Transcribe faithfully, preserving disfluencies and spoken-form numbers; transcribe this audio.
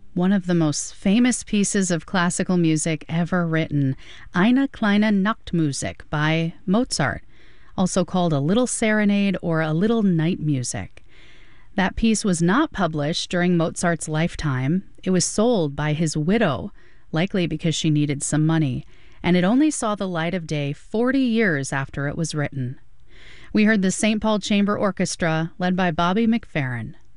One of the most famous pieces of classical music ever written, Eine kleine Nachtmusik by Mozart, also called a little serenade or a little night music. That piece was not published during Mozart's lifetime. It was sold by his widow, likely because she needed some money, and it only saw the light of day forty years after it was written. We heard the Saint Paul Chamber Orchestra, led by Bobby McFerrin.